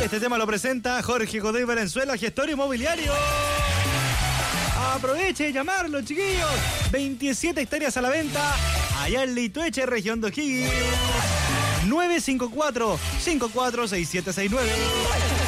Este tema lo presenta Jorge Godoy Valenzuela, gestor inmobiliario. Aproveche de llamarlo, chiquillos. 27 hectáreas a la venta, allá en Litueche, región de O'Higgins. 954-546769.